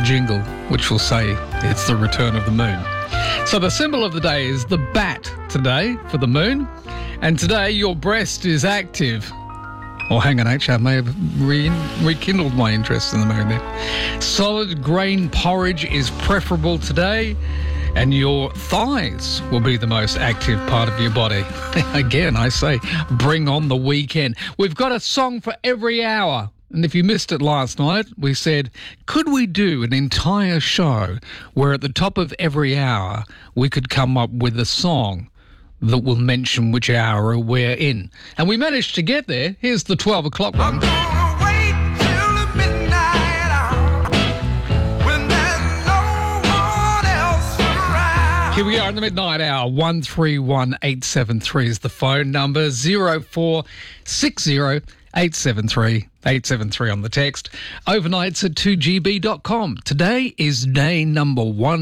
jingle, which will say it's the return of the moon. So the symbol of the day is the bat today for the moon. And today your breast is active. Oh, hang on, actually, I may have rekindled my interest in the moon there. Solid grain porridge is preferable today. And your thighs will be the most active part of your body. Again, I say, bring on the weekend. We've got a song for every hour. And if you missed it last night, we said, could we do an entire show where at the top of every hour we could come up with a song that will mention which hour we're in? And we managed to get there. Here's the 12 o'clock one. Here we are in the midnight hour. 131873 is the phone number. 0460 873 873 on the text. Overnights at 2gb.com. Today is day number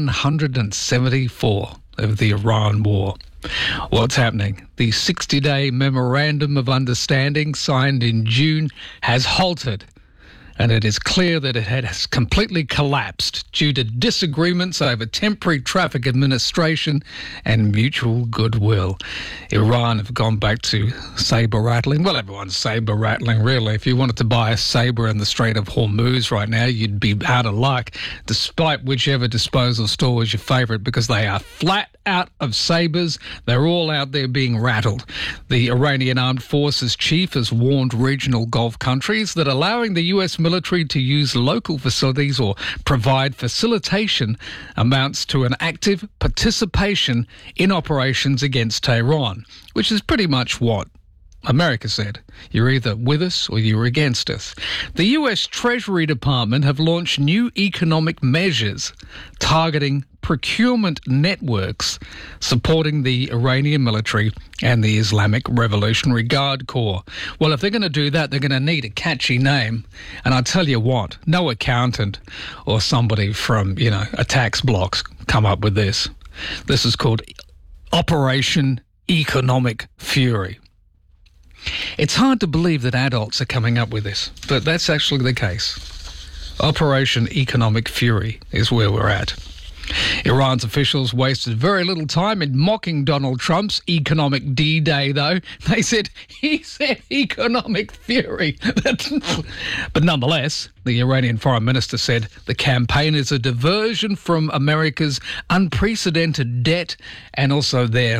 174 of the Iran war. What's happening? The 60-day Memorandum of Understanding signed in June has halted. And it is clear that it has completely collapsed due to disagreements over temporary traffic administration and mutual goodwill. Iran have gone back to sabre rattling. Well, everyone's sabre rattling, really. If you wanted to buy a sabre in the Strait of Hormuz right now, you'd be out of luck, despite whichever disposal store was your favourite, because they are flat out of sabres. They're all out there being rattled. The Iranian Armed Forces chief has warned regional Gulf countries that allowing the US military to use local facilities or provide facilitation amounts to an active participation in operations against Tehran, which is pretty much what America said. You're either with us or you're against us. The US Treasury Department have launched new economic measures targeting procurement networks supporting the Iranian military and the Islamic Revolutionary Guard Corps. Well, if they're going to do that, they're going to need a catchy name. And I tell you what, no accountant or somebody from, a tax block's come up with this. This is called Operation Economic Fury. It's hard to believe that adults are coming up with this, but that's actually the case. Operation Economic Fury is where we're at. Iran's officials wasted very little time in mocking Donald Trump's economic D-Day, though. He said economic fury. But nonetheless, the Iranian foreign minister said the campaign is a diversion from America's unprecedented debt and also their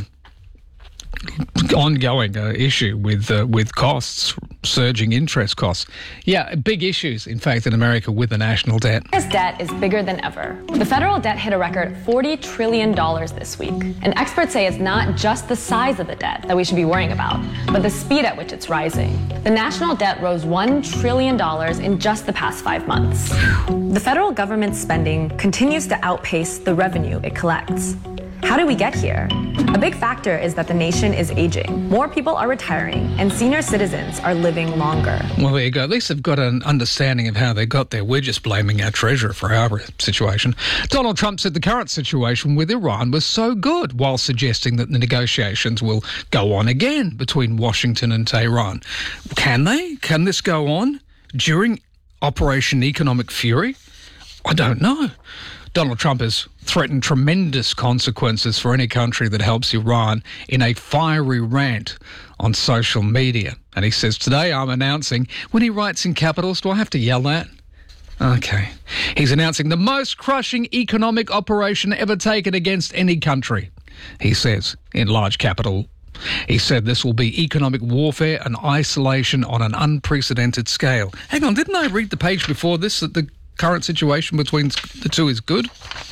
ongoing issue with costs, surging interest costs. Yeah, big issues, in fact, in America with the national debt. This debt is bigger than ever. The federal debt hit a record $40 trillion this week. And experts say it's not just the size of the debt that we should be worrying about, but the speed at which it's rising. The national debt rose $1 trillion in just the past 5 months. The federal government's spending continues to outpace the revenue it collects. How did we get here? A big factor is that the nation is aging. More people are retiring, and senior citizens are living longer. Well, there you go. At least they've got an understanding of how they got there. We're just blaming our treasurer for our situation. Donald Trump said the current situation with Iran was so good, while suggesting that the negotiations will go on again between Washington and Tehran. Can they? Can this go on during Operation Economic Fury? I don't know. Donald Trump has threatened tremendous consequences for any country that helps Iran in a fiery rant on social media. And he says, today I'm announcing, when he writes in capitals, do I have to yell that? Okay. He's announcing the most crushing economic operation ever taken against any country, he says, in large capital. He said this will be economic warfare and isolation on an unprecedented scale. Hang on, didn't I read the page before this that the current situation between the two is good?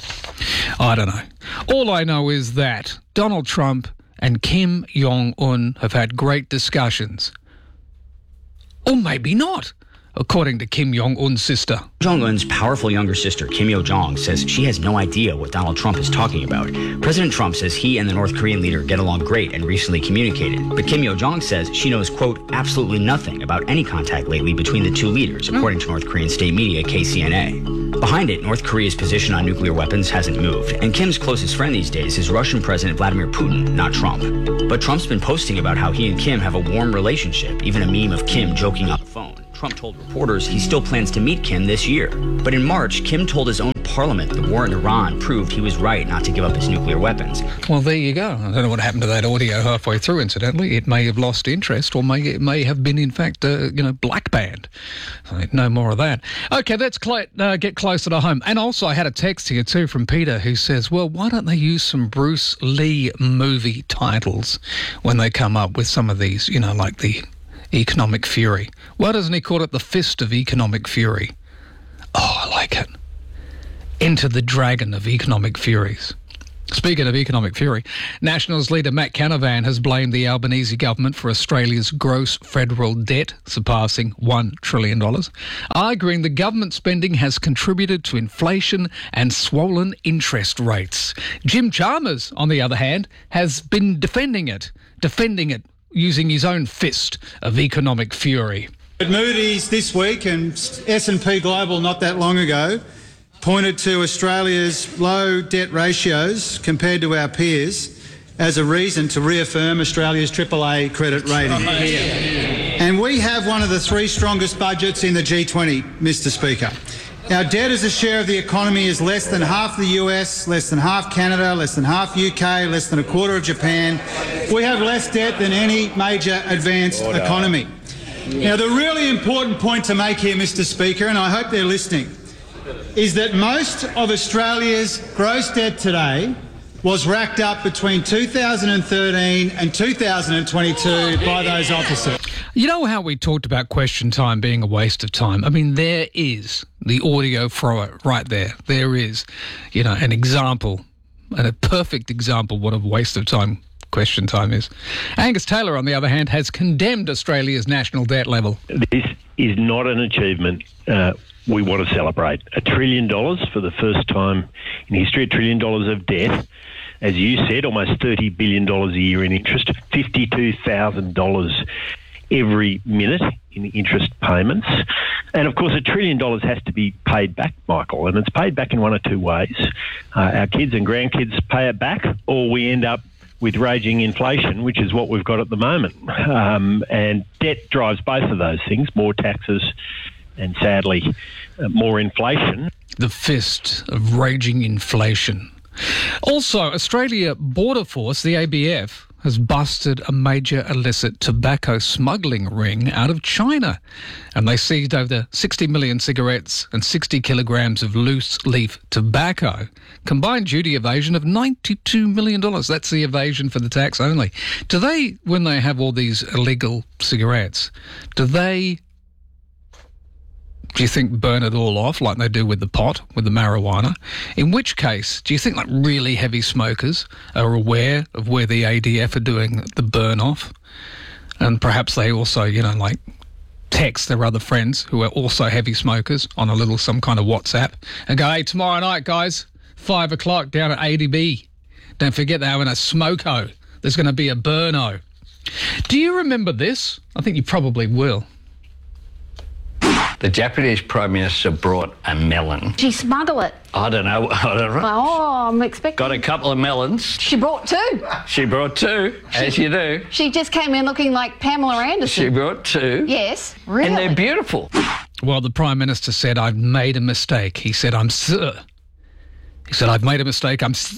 I don't know. All I know is that Donald Trump and Kim Jong-un have had great discussions. Or maybe not, according to Kim Jong-un's sister. Jong-un's powerful younger sister, Kim Yo-jong, says she has no idea what Donald Trump is talking about. President Trump says he and the North Korean leader get along great and recently communicated. But Kim Yo-jong says she knows, quote, absolutely nothing about any contact lately between the two leaders, according to North Korean state media KCNA. Behind it, North Korea's position on nuclear weapons hasn't moved, and Kim's closest friend these days is Russian President Vladimir Putin, not Trump. But Trump's been posting about how he and Kim have a warm relationship, even a meme of Kim joking on the phone. Trump told reporters he still plans to meet Kim this year. But in March, Kim told his own parliament the war in Iran proved he was right not to give up his nuclear weapons. Well, there you go. I don't know what happened to that audio halfway through, incidentally. It may have lost interest, or it may have been, in fact, black banned. No more of that. Okay, let's get closer to home. And also, I had a text here, too, from Peter, who says, well, why don't they use some Bruce Lee movie titles when they come up with some of these, like the Economic Fury? Why doesn't he call it the Fist of Economic Fury? Oh, I like it. Enter the Dragon of Economic Furies. Speaking of economic fury, Nationals leader Matt Canavan has blamed the Albanese government for Australia's gross federal debt surpassing $1 trillion, arguing the government spending has contributed to inflation and swollen interest rates. Jim Chalmers, on the other hand, has been defending it using his own fist of economic fury. At Moody's this week and S&P Global not that long ago pointed to Australia's low debt ratios compared to our peers as a reason to reaffirm Australia's AAA credit rating. And we have one of the 3 strongest budgets in the G20, Mr. Speaker. Our debt as a share of the economy is less than half the US, less than half Canada, less than half UK, less than a quarter of Japan. We have less debt than any major advanced economy. Now, the really important point to make here, Mr. Speaker, and I hope they're listening, is that most of Australia's gross debt today was racked up between 2013 and 2022 by those officers. You know how we talked about question time being a waste of time? I mean, there is the audio for it right there. There is, an example, and a perfect example what a waste of time question time is. Angus Taylor, on the other hand, has condemned Australia's national debt level. This is not an achievement we want to celebrate. $1 trillion for the first time in history, $1 trillion of debt. As you said, almost $30 billion a year in interest, $52,000 every minute in interest payments. And, of course, $1 trillion has to be paid back, Michael, and it's paid back in one or two ways. Our kids and grandkids pay it back, or we end up with raging inflation, which is what we've got at the moment. And debt drives both of those things, more taxes and, sadly, more inflation. The fist of raging inflation. Also, Australia Border Force, the ABF, has busted a major illicit tobacco smuggling ring out of China. And they seized over 60 million cigarettes and 60 kilograms of loose leaf tobacco. Combined duty evasion of $92 million. That's the evasion for the tax only. Do they, when they have all these illegal cigarettes, do you think burn it all off like they do with the pot, with the marijuana? In which case, do you think like really heavy smokers are aware of where the ADF are doing the burn off? And perhaps they also, text their other friends who are also heavy smokers on some kind of WhatsApp and go, hey, tomorrow night, guys, 5 o'clock down at ADB. Don't forget they're having a smoko. There's going to be a burno. Do you remember this? I think you probably will. The Japanese Prime Minister brought a melon. Did she smuggle it? I don't know. Oh, I'm expecting... Got a couple of melons. She brought 2. She brought 2, as you do. She just came in looking like Pamela Anderson. She brought 2. Yes, really. And they're beautiful. Well, the Prime Minister said, I've made a mistake. He said, I've made a mistake.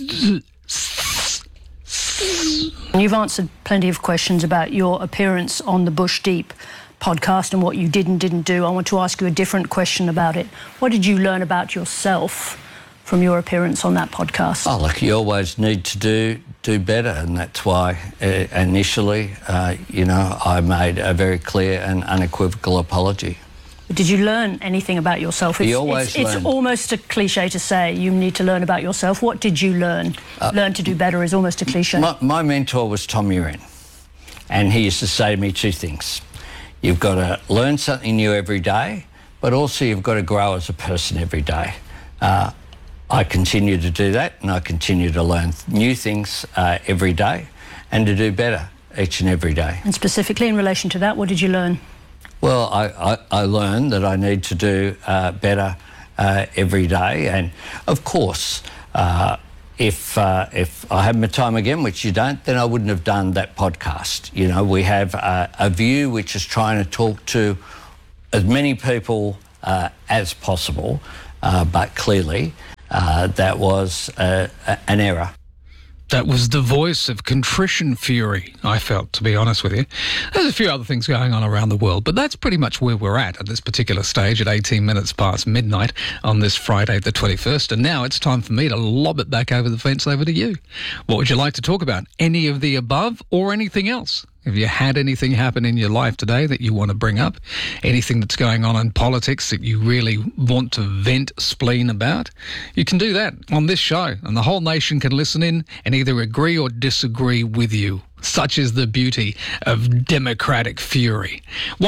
You've answered plenty of questions about your appearance on the Bush Deep podcast and what you did and didn't do. I want to ask you a different question about it. What did you learn about yourself from your appearance on that podcast? Oh, look, you always need to do better, and that's why initially, I made a very clear and unequivocal apology. Did you learn anything about yourself? It's almost a cliche to say you need to learn about yourself. What did you learn? Learn to do better is almost a cliche. My mentor was Tom Urin, and he used to say to me 2 things. You've got to learn something new every day, but also you've got to grow as a person every day. I continue to do that, and I continue to learn new things every day and to do better each and every day. And specifically in relation to that, what did you learn? Well, I learned that I need to do better every day. And, of course, if I had my time again, which you don't, then I wouldn't have done that podcast. We have a view which is trying to talk to as many people as possible, but clearly That was an error. That was the voice of contrition fury, I felt, to be honest with you. There's a few other things going on around the world, but that's pretty much where we're at this particular stage at 18 minutes past midnight on this Friday the 21st. And now it's time for me to lob it back over the fence over to you. What would you like to talk about? Any of the above or anything else? Have you had anything happen in your life today that you want to bring up? Anything that's going on in politics that you really want to vent spleen about? You can do that on this show, and the whole nation can listen in and either agree or disagree with you. Such is the beauty of democratic fury.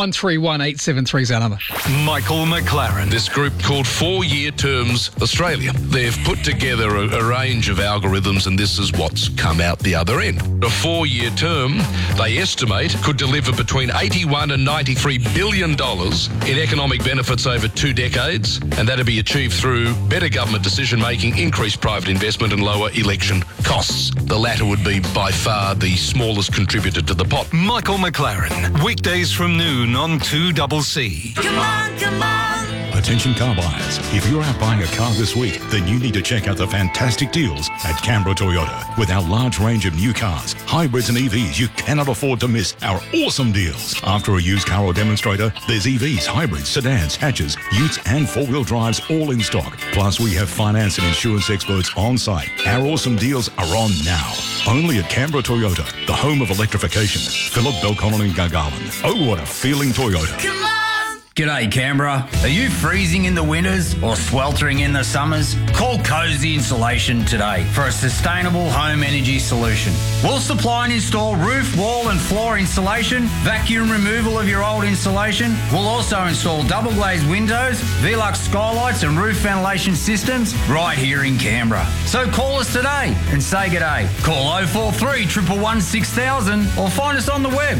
131873 is our number. Michael McLaren. This group called 4 Year Terms Australia. They've put together a range of algorithms, and this is what's come out the other end. A 4-year term, they estimate, could deliver between $81 and $93 billion in economic benefits over 2 decades, and that'll be achieved through better government decision-making, increased private investment and lower election costs. The latter would be by far the smallest contributor to the pot. Michael McLaren. Weekdays from noon on 2CC. Come on, come on. Attention car buyers, if you're out buying a car this week, then you need to check out the fantastic deals at Canberra Toyota. With our large range of new cars, hybrids and EVs, you cannot afford to miss our awesome deals. After a used car or demonstrator, there's EVs, hybrids, sedans, hatches, utes and four-wheel drives all in stock. Plus, we have finance and insurance experts on site. Our awesome deals are on now. Only at Canberra Toyota, the home of electrification. Phillip, Belconnen and Gargarland. Oh, what a feeling Toyota. Come on. G'day Canberra. Are you freezing in the winters or sweltering in the summers? Call Cozy Insulation today for a sustainable home energy solution. We'll supply and install roof, wall and floor insulation, vacuum removal of your old insulation. We'll also install double glazed windows, Velux skylights and roof ventilation systems right here in Canberra. So call us today and say g'day. Call 043 111 6000 or find us on the web,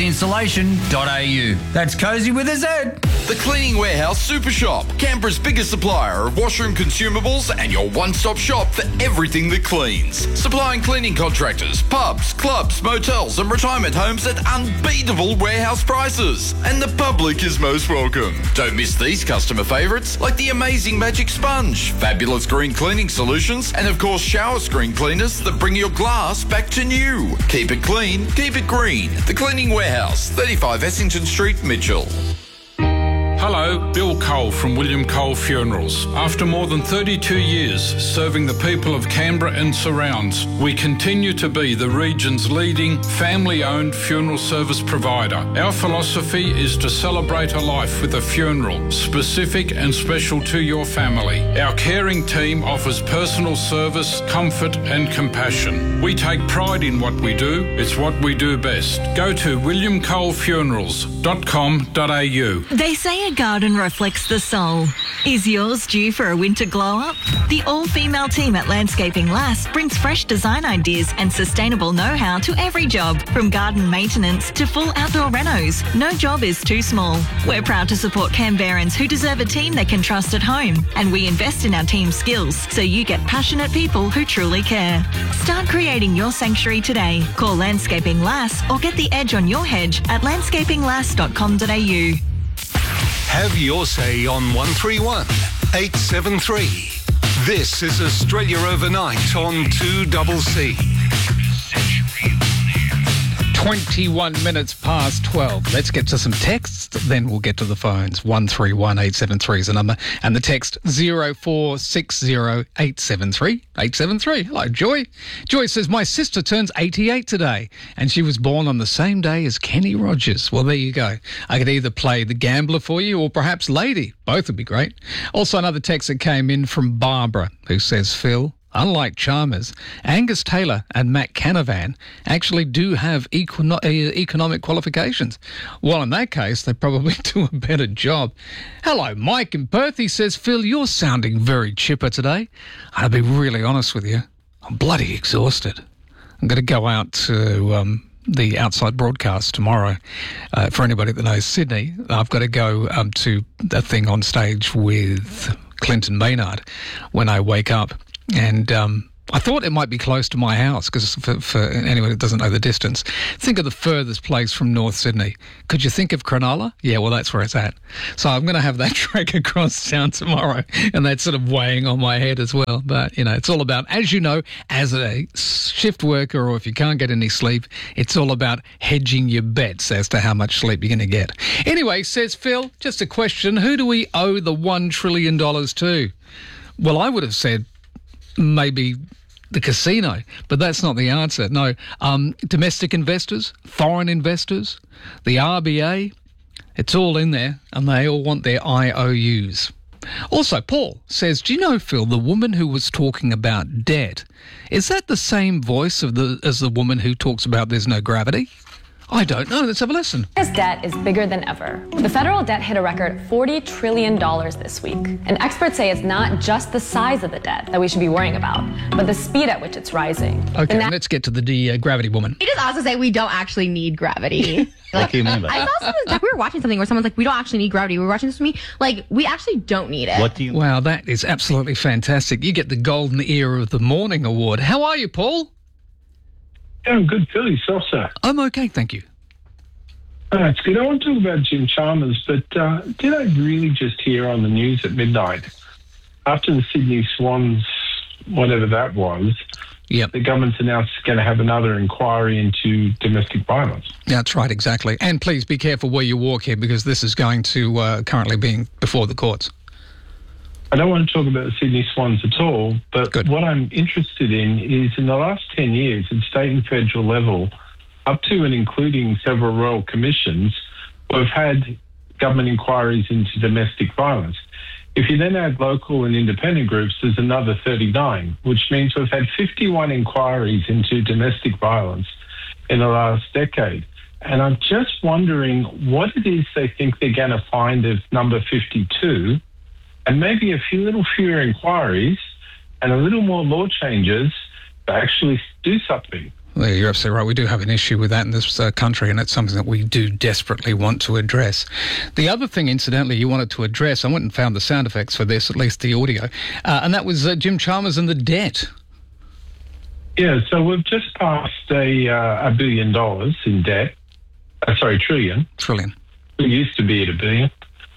cozyinsulation.au. That's Cozy with a Z. The Cleaning Warehouse Super Shop, Canberra's biggest supplier of washroom consumables and your one-stop shop for everything that cleans. Supplying cleaning contractors, pubs, clubs, motels and retirement homes at unbeatable warehouse prices. And the public is most welcome. Don't miss these customer favourites like the amazing Magic Sponge, fabulous green cleaning solutions and of course shower screen cleaners that bring your glass back to new. Keep it clean, keep it green. The Cleaning Warehouse, 35 Essington Street, Mitchell. Hello, Bill Cole from William Cole Funerals. After more than 32 years serving the people of Canberra and surrounds, we continue to be the region's leading family-owned funeral service provider. Our philosophy is to celebrate a life with a funeral, specific and special to your family. Our caring team offers personal service, comfort and compassion. We take pride in what we do. It's what we do best. Go to williamcolefunerals.com.au. They say a garden reflects the soul. Is yours due for a winter glow-up? The all-female team at Landscaping Lass brings fresh design ideas and sustainable know-how to every job, from garden maintenance to full outdoor renos. No job is too small. We're proud to support Canberrans who deserve a team they can trust at home, and we invest in our team's skills so you get passionate people who truly care. Start creating your sanctuary today. Call Landscaping Lass or get the edge on your hedge at landscapinglass.com.au. Have your say on 131 873. This is Australia Overnight on 2CC. 21 minutes past 12. Let's get to some texts, then we'll get to the phones. 131873 is the number, and the text 0460873873. Hello, Joy. Joy says, my sister turns 88 today, and she was born on the same day as Kenny Rogers. Well, there you go. I could either play the gambler for you or perhaps Lady. Both would be great. Also, another text that came in from Barbara, who says, Phil, unlike Chalmers, Angus Taylor and Matt Canavan actually do have economic qualifications. Well, in that case, they probably do a better job. Hello, Mike in Perth. He says, Phil, you're sounding very chipper today. I'll be really honest with you. I'm bloody exhausted. I'm going to go out to the outside broadcast tomorrow. For anybody that knows Sydney, I've got to go to a thing on stage with Clinton Maynard when I wake up. And I thought it might be close to my house, because for anyone who doesn't know the distance, think of the furthest place from North Sydney. Could you think of Cronulla? Yeah, well, that's where it's at. So I'm going to have that trek across town tomorrow, and that's sort of weighing on my head as well. But, it's all about, as you know, as a shift worker, or if you can't get any sleep, it's all about hedging your bets as to how much sleep you're going to get. Anyway, says Phil, just a question, who do we owe the $1 trillion to? Well, I would have said maybe the casino, but that's not the answer. No, domestic investors, foreign investors, the RBA, it's all in there, and they all want their IOUs. Also, Paul says, do you know, Phil, the woman who was talking about debt, is that the same voice as the woman who talks about there's no gravity? I don't know. Let's have a listen. This debt is bigger than ever. The federal debt hit a record $40 trillion this week. And experts say it's not just the size of the debt that we should be worrying about, but the speed at which it's rising. Okay, let's get to the gravity woman. He just also say we don't actually need gravity. What do you mean by that? I saw something, we were watching something where someone's like, we don't actually need gravity. We were watching this with me. Like, we actually don't need it. What do you... Wow, that is absolutely fantastic. You get the Golden Ear of the Morning award. How are you, Paul? Yeah, I'm good. Phil, yourself, sir? I'm okay, thank you. It's good. I want to talk about Jim Chalmers, but did I really just hear on the news at midnight, after the Sydney Swans, whatever that was, the government's announced it's going to have another inquiry into domestic violence? That's right, exactly. And please be careful where you walk here, because this is going to currently being before the courts. I don't want to talk about the Sydney Swans at all, but what I'm interested in is in the last 10 years at state and federal level, up to and including several royal commissions, we've had government inquiries into domestic violence. If you then add local and independent groups, there's another 39, which means we've had 51 inquiries into domestic violence in the last decade. And I'm just wondering what it is they think they're going to find at number 52, and maybe a few fewer inquiries and a little more law changes to actually do something. Well, you're absolutely right. We do have an issue with that in this country, and it's something that we do desperately want to address. The other thing, incidentally, you wanted to address, I went and found the sound effects for this, at least the audio, and that was Jim Chalmers and the debt. Yeah, so we've just passed $1 billion in debt. Trillion. Trillion. It used to be at $1 billion.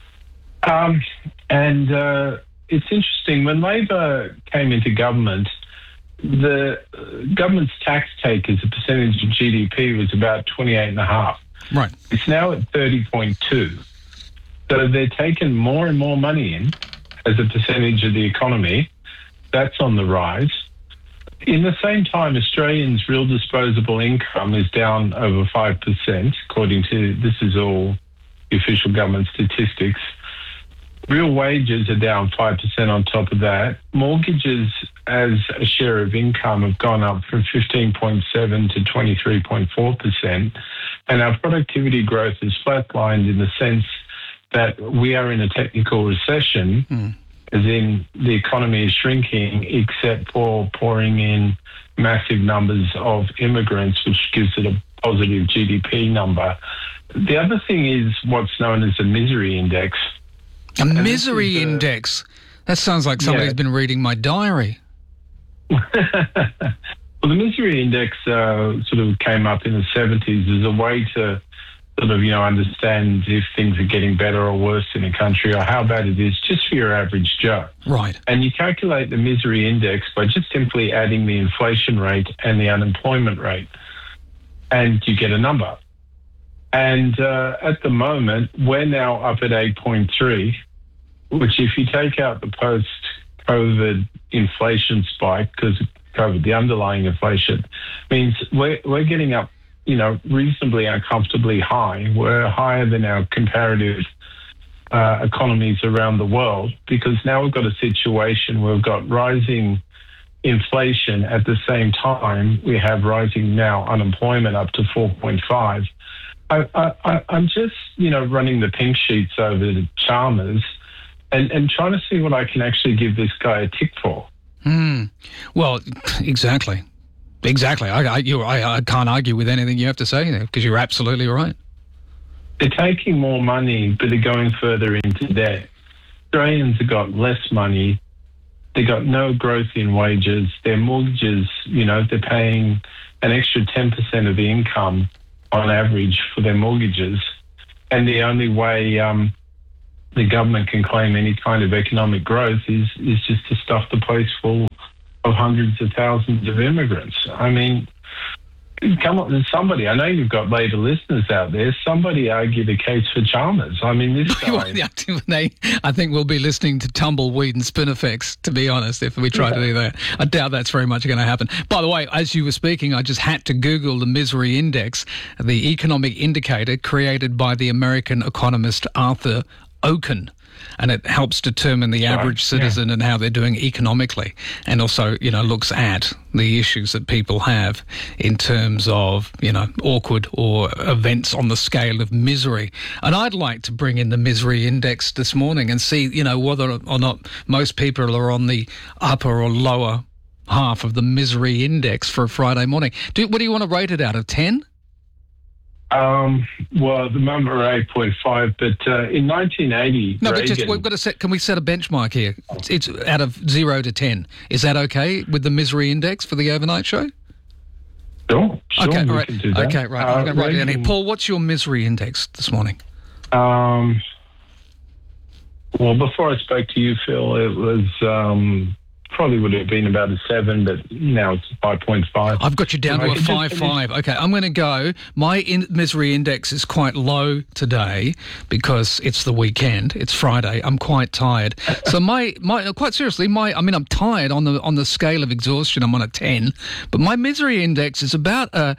And it's interesting, when Labor came into government, the government's tax take as a percentage of GDP was about 28.5%. Right. It's now at 30.2%. So they're taking more and more money in as a percentage of the economy. That's on the rise. In the same time, Australians' real disposable income is down over 5%, according to, this is all the official government statistics. Real wages are down 5% on top of that. Mortgages as a share of income have gone up from 15.7% to 23.4%. And our productivity growth is flatlined in the sense that we are in a technical recession, as in the economy is shrinking, except for pouring in massive numbers of immigrants, which gives it a positive GDP number. The other thing is what's known as the misery index. A misery index? That sounds like somebody's been reading my diary. Well, the misery index sort of came up in the 70s as a way to sort of, understand if things are getting better or worse in a country, or how bad it is just for your average Joe. Right. And you calculate the misery index by just simply adding the inflation rate and the unemployment rate, and you get a number. And at the moment, we're now up at 8.3, which if you take out the post-COVID inflation spike, because of COVID, the underlying inflation, means we're getting up, reasonably uncomfortably high. We're higher than our comparative economies around the world, because now we've got a situation where we've got rising inflation. At the same time, we have rising now unemployment up to 4.5. I'm just, running the pink sheets over to Chalmers and trying to see what I can actually give this guy a tick for. Well, exactly. Exactly. I can't argue with anything you have to say there, because you're absolutely right. They're taking more money, but they're going further into debt. Australians have got less money. They got no growth in wages. Their mortgages, they're paying an extra 10% of the income on average for their mortgages. And the only way the government can claim any kind of economic growth is just to stuff the place full of hundreds of thousands of immigrants. I mean, come on, somebody, I know you've got Labor listeners out there, somebody argue the case for Chalmers. I mean, this guy... I think we'll be listening to Tumbleweed and Spinifex, to be honest, if we try to do that. I doubt that's very much going to happen. By the way, as you were speaking, I just had to Google the Misery Index, the economic indicator created by the American economist Arthur Okun. And it helps determine the average citizen and how they're doing economically, and also, looks at the issues that people have in terms of, awkward or events on the scale of misery. And I'd like to bring in the Misery Index this morning and see, whether or not most people are on the upper or lower half of the Misery Index for a Friday morning. What do you want to rate it out of 10? Well, at the moment we're 8.5, but in 1980, no, Reagan... but just we've got to set. Can we set a benchmark here? It's out of 0 to 10. Is that okay with the Misery Index for the overnight show? Sure. Okay, we all right. can do that. Okay, right. I'm going to write it down here. Paul, what's your Misery Index this morning? Well, before I spoke to you, Phil, it was probably would have been about a 7, but now it's 5.5. I've got you down to a 5.5. Okay, I'm going to go. My Misery Index is quite low today because it's the weekend. It's Friday. I'm quite tired. So my quite seriously, I'm tired on the scale of exhaustion. I'm on a 10, but my Misery Index is about a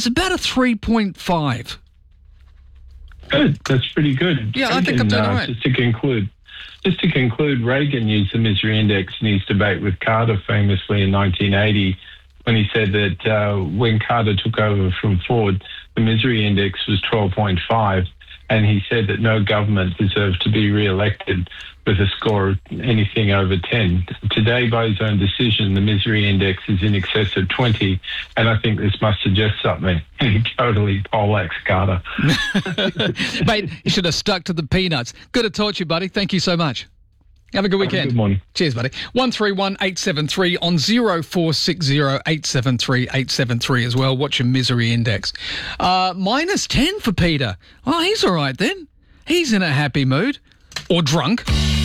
3.5. Good. That's pretty good. Yeah, I think I'm doing all right. Just to conclude, Reagan used the Misery Index in his debate with Carter famously in 1980 when he said that when Carter took over from Ford, the Misery Index was 12.5, and he said that no government deserved to be re-elected with a score of anything over 10. Today, by his own decision, the Misery Index is in excess of 20, and I think this must suggest something. He totally poleaxed Carter. Mate, you should have stuck to the peanuts. Good to talk to you, buddy. Thank you so much. Have a good weekend. Good morning. Cheers, buddy. 131873 on 0460 873 873 as well. What's your Misery Index? Minus 10 for Peter. Oh, he's all right then. He's in a happy mood. Or drunk.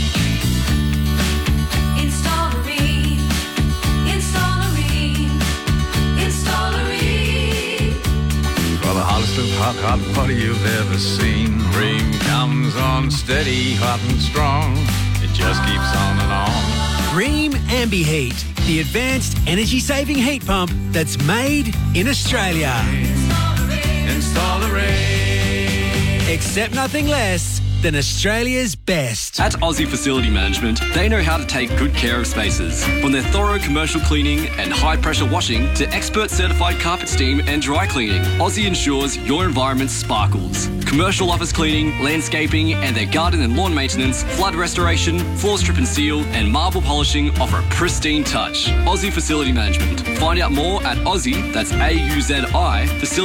For the hottest of hot party you've ever seen. Ream comes on steady, hot and strong. It just keeps on and on. Ream Ambi-Heat, the advanced energy-saving heat pump that's made in Australia. Install a Ream. Accept nothing less than Australia's best. At Aussie Facility Management, they know how to take good care of spaces. From their thorough commercial cleaning and high-pressure washing to expert-certified carpet steam and dry cleaning, Aussie ensures your environment sparkles. Commercial office cleaning, landscaping, and their garden and lawn maintenance, flood restoration, floor strip and seal, and marble polishing offer a pristine touch. Aussie Facility Management. Find out more at Aussie, that's AUZI,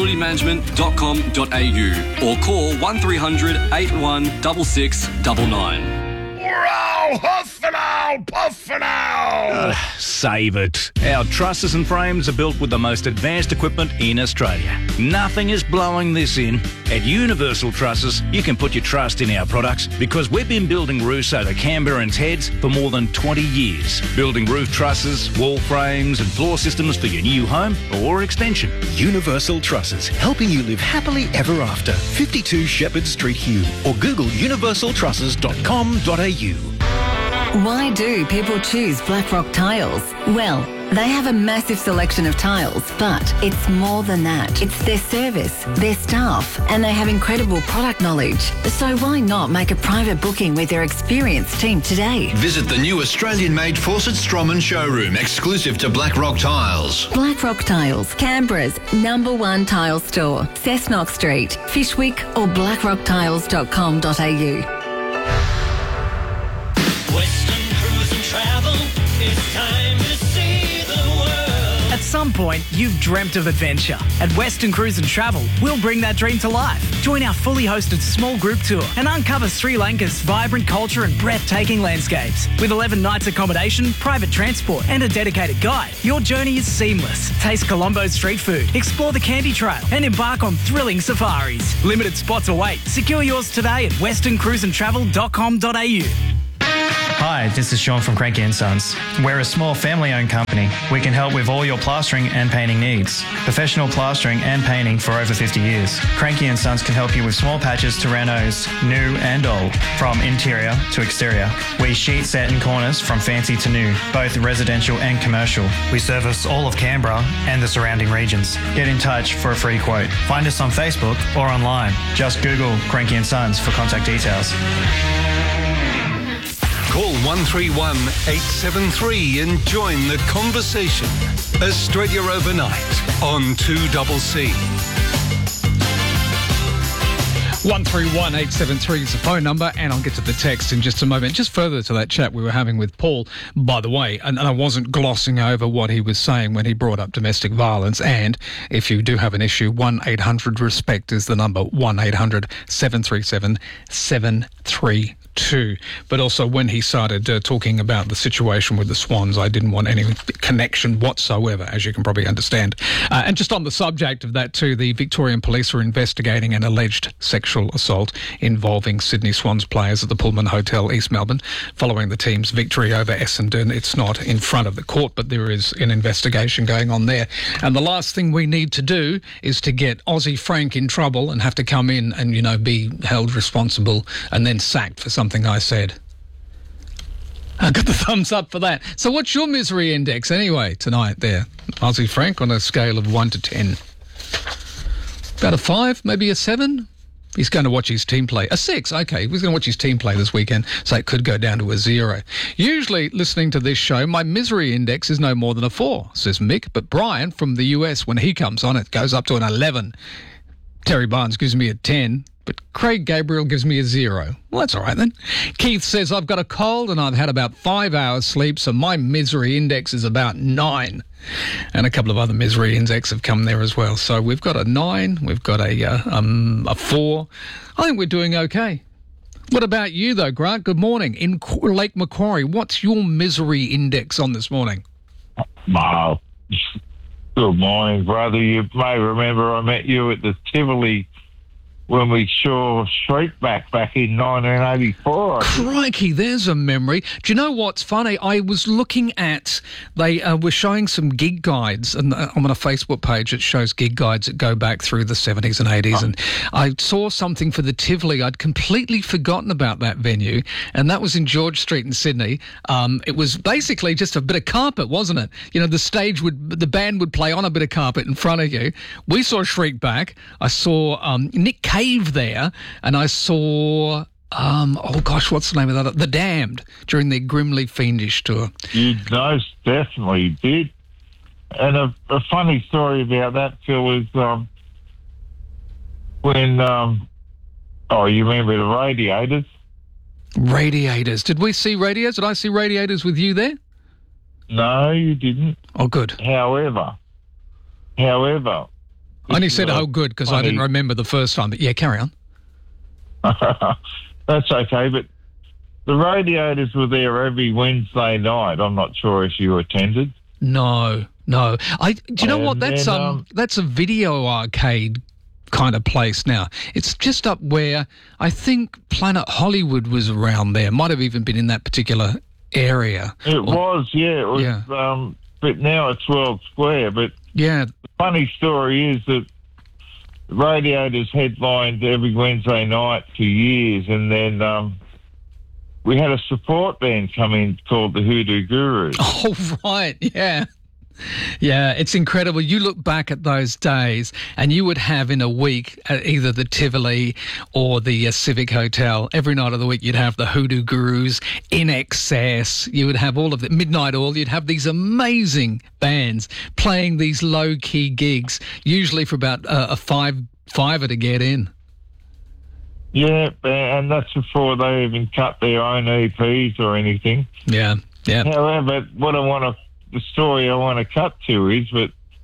facilitymanagement.com.au, or call 1300 81 6699. Wow, huff and owl, puff and owl. Save it. Our trusses and frames are built with the most advanced equipment in Australia. Nothing is blowing this in. At Universal Trusses, you can put your trust in our products because we've been building roofs over Canberra and Heads for more than 20 years. Building roof trusses, wall frames and floor systems for your new home or extension. Universal Trusses, helping you live happily ever after. 52 Shepherd Street, Hume, or Google universaltrusses.com.au. Why do people choose Blackrock Tiles? Well, they have a massive selection of tiles, but it's more than that. It's their service, their staff, and they have incredible product knowledge. So why not make a private booking with their experienced team today? Visit the new Australian-made Fawcett Stroman showroom, exclusive to Blackrock Tiles. Blackrock Tiles, Canberra's #1 tile store. Cessnock Street, Fishwick, or blackrocktiles.com.au. Western Cruise and Travel, it's time to see the world. At some point, you've dreamt of adventure. At Western Cruise and Travel, we'll bring that dream to life. Join our fully hosted small group tour and uncover Sri Lanka's vibrant culture and breathtaking landscapes. With 11 nights accommodation, private transport and a dedicated guide, your journey is seamless. Taste Colombo's street food, explore the Candy Trail and embark on thrilling safaris. Limited spots await. Secure yours today at westerncruiseandtravel.com.au. Hi, this is Sean from Cranky & Sons. We're a small family-owned company. We can help with all your plastering and painting needs. Professional plastering and painting for over 50 years. Cranky & Sons can help you with small patches to renos, new and old, from interior to exterior. We sheet set in corners from fancy to new, both residential and commercial. We service all of Canberra and the surrounding regions. Get in touch for a free quote. Find us on Facebook or online. Just Google Cranky & Sons for contact details. Call 131 873 and join the conversation. Australia Overnight on 2CC. 131 873 is the phone number, and I'll get to the text in just a moment. Just further to that chat we were having with Paul, by the way, and I wasn't glossing over what he was saying when he brought up domestic violence. And if you do have an issue, 1-800-RESPECT is the number, 1-800-737-732. But also when he started talking about the situation with the Swans, I didn't want any connection whatsoever, as you can probably understand. And just on the subject of that too, the Victorian Police are investigating an alleged sexual assault involving Sydney Swans players at the Pullman Hotel, East Melbourne, following the team's victory over Essendon. It's not in front of the court, but there is an investigation going on there. And the last thing we need to do is to get Aussie Frank in trouble and have to come in and, you know, be held responsible and then sacked for something I said. I got the thumbs up for that. So what's your misery index anyway tonight there, Aussie Frank, on a scale of 1 to 10? About a 5, maybe a 7? He's going to watch his team play. A 6, okay. He's going to watch his team play this weekend, so it could go down to a 0. Usually, listening to this show, my misery index is no more than a 4, says Mick. But Brian from the US, when he comes on, it goes up to an 11. Terry Barnes gives me a 10. But Craig Gabriel gives me a 0. Well, that's all right then. Keith says, I've got a cold and I've had about 5 hours sleep, so my misery index is about 9. And a couple of other misery index have come there as well. So we've got a 9, we've got a 4. I think we're doing okay. What about you, though, Grant? Good morning. In Lake Macquarie, what's your misery index on this morning? Wow. Good morning, brother. You may remember I met you at the Tivoli when we saw Shriekback back in 1984. Crikey, there's a memory. Do you know what's funny? I was looking at, they were showing some gig guides, and I'm on a Facebook page that shows gig guides that go back through the 70s and 80s, and I saw something for the Tivoli. I'd completely forgotten about that venue, and that was in George Street in Sydney. It was basically just a bit of carpet, wasn't it? You know, the band would play on a bit of carpet in front of you. We saw Shriekback. I saw Nick Cave there, and I saw what's the name of that? The Damned during their Grimly Fiendish tour. You most definitely did. And a funny story about that, Phil, is when you remember the Radiators? Radiators. Did we see Radiators? Did I see Radiators with you there? No, you didn't. Oh, good. However. I only said, oh, good, because I didn't remember the first time. But, yeah, carry on. That's okay, but the Radiators were there every Wednesday night. I'm not sure if you attended. No. Do you know what? That's a video arcade kind of place now. It's just up where I think Planet Hollywood was around there. Might have even been in that particular area. It was. But now it's World Square. But yeah, the funny story is that the Radiators headlined every Wednesday night for years, and then we had a support band come in called the Hoodoo Gurus. Oh, right, yeah. Yeah, it's incredible. You look back at those days and you would have in a week either the Tivoli or the Civic Hotel. Every night of the week you'd have the Hoodoo Gurus, In Excess. You would have all of the Midnight Oil. You'd have these amazing bands playing these low-key gigs, usually for about a fiver to get in. Yeah, and that's before they even cut their own EPs or anything. Yeah. However, the story I want to cut to is that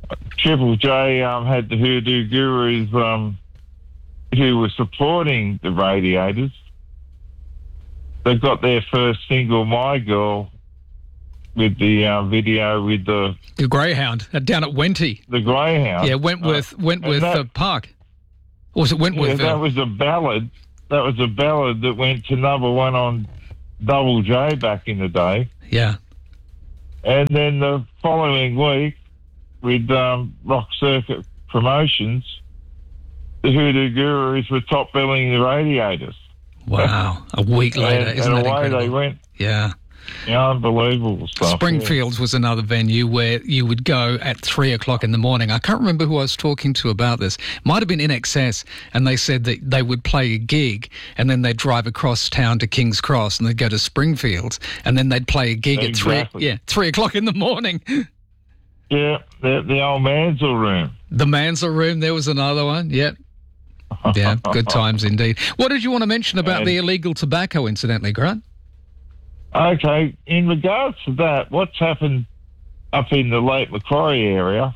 Triple J had the Hoodoo Gurus who were supporting the Radiators. They got their first single, My Girl, with the video with the Greyhound down at Wenty. The Greyhound. Yeah, Wentworth Park. Or was it Wentworth? Yeah, that was a ballad. That was a ballad that went to number one on Double J back in the day. Yeah. And then the following week, with Rock Circuit Promotions, the Hoodoo Gurus were top billing the Radiators. Wow. A week later, isn't that incredible? And away they went. Yeah. Yeah, unbelievable stuff. Springfields was another venue where you would go at 3 o'clock in the morning. I can't remember who I was talking to about this. Might have been INXS, and they said that they would play a gig and then they'd drive across town to King's Cross and they'd go to Springfields and then they'd play a gig at 3 o'clock in the morning. Yeah, the old Mansell Room. The Mansell Room, there was another one, yeah. Yeah, good times indeed. What did you want to mention about the illegal tobacco, incidentally, Grant? Okay, in regards to that, what's happened up in the Lake Macquarie area,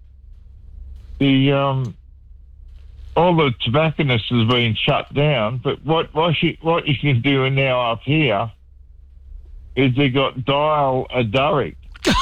all the tobacconists has been shut down, but what you can do now up here is they got Dial a Durrick.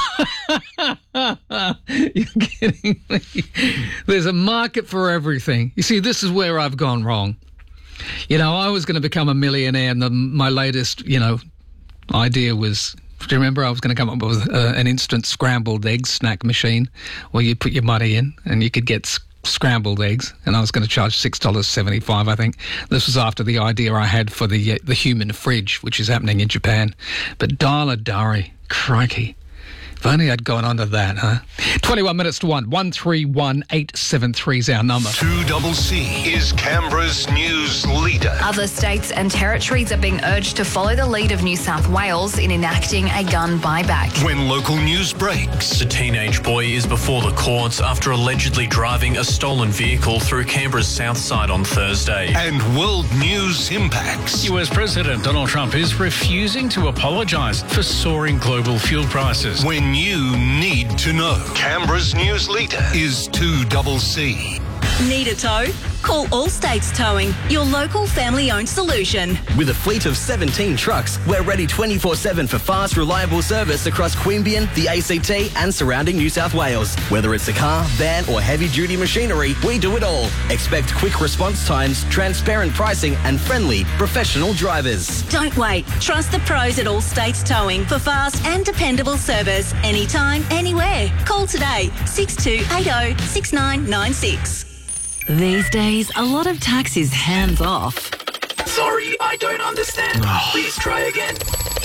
You're kidding me. There's a market for everything. You see, this is where I've gone wrong. You know, I was going to become a millionaire, and my latest, idea was, do you remember I was going to come up with an instant scrambled egg snack machine where you put your money in and you could get scrambled eggs, and I was going to charge $6.75, I think. This was after the idea I had for the human fridge, which is happening in Japan. But Dial a Durrick, crikey. If only I'd gone onto that, huh? 21 minutes to 1. 131873 is our number. 2CC is Canberra's news leader. Other states and territories are being urged to follow the lead of New South Wales in enacting a gun buyback. When local news breaks. The teenage boy is before the courts after allegedly driving a stolen vehicle through Canberra's south side on Thursday. And world news impacts. US President Donald Trump is refusing to apologise for soaring global fuel prices. When you need to know. Canberra's news leader is 2CC. Need a tow? Call All States Towing, your local family-owned solution. With a fleet of 17 trucks, we're ready 24/7 for fast, reliable service across Queanbeyan, the ACT and surrounding New South Wales. Whether it's a car, van or heavy-duty machinery, we do it all. Expect quick response times, transparent pricing and friendly, professional drivers. Don't wait. Trust the pros at All States Towing for fast and dependable service anytime, anywhere. Call today, 6280 6996. These days, a lot of tax is hands-off. Sorry, I don't understand. Please try again.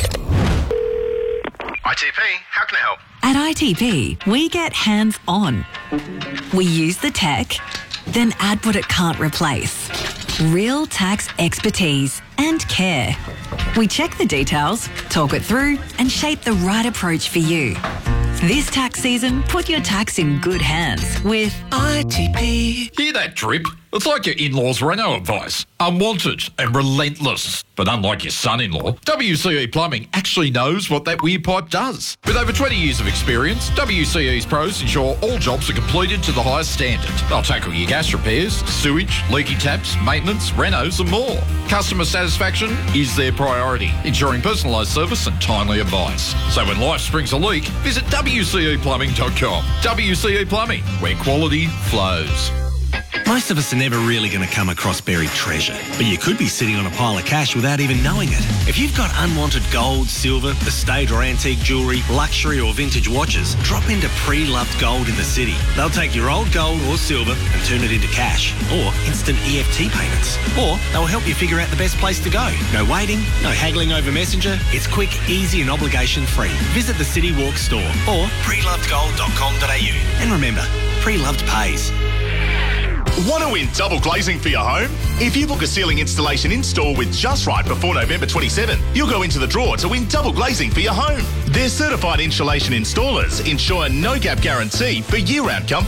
ITP, how can I help? At ITP, we get hands-on. We use the tech, then add what it can't replace. Real tax expertise and care. We check the details, talk it through, and shape the right approach for you. This tax season, put your tax in good hands with ITP. Hear that drip? It's like your in-laws' Renault advice. Unwanted and relentless. But unlike your son-in-law, WCE Plumbing actually knows what that weird pipe does. With over 20 years of experience, WCE's pros ensure all jobs are completed to the highest standard. They'll tackle your gas repairs, sewage, leaky taps, maintenance, renos and more. Customer satisfaction is their priority, ensuring personalised service and timely advice. So when life springs a leak, visit WCEplumbing.com. WCE Plumbing, where quality flows. Most of us are never really going to come across buried treasure, but you could be sitting on a pile of cash without even knowing it. If you've got unwanted gold, silver, estate or antique jewellery, luxury or vintage watches, drop into Pre-Loved Gold in the city. They'll take your old gold or silver and turn it into cash or instant EFT payments. Or they'll help you figure out the best place to go. No waiting, no haggling over Messenger. It's quick, easy and obligation-free. Visit the City Walk store or prelovedgold.com.au. And remember, Pre-Loved pays. Want to win double glazing for your home? If you book a ceiling installation in-store with Just Right before November 27, you'll go into the draw to win double glazing for your home. Their certified insulation installers ensure no gap guarantee for year-round comfort.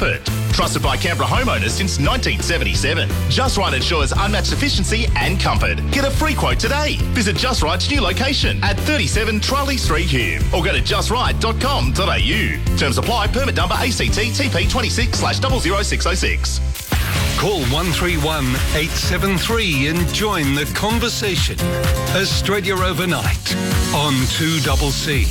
Trusted by Canberra homeowners since 1977. Just Right ensures unmatched efficiency and comfort. Get a free quote today. Visit Just Right's new location at 37 Trolley Street, Hume, or go to justright.com.au. Terms apply. Permit number ACT TP 26/00606. Call 131 873 and join the conversation. Australia Overnight on 2CC.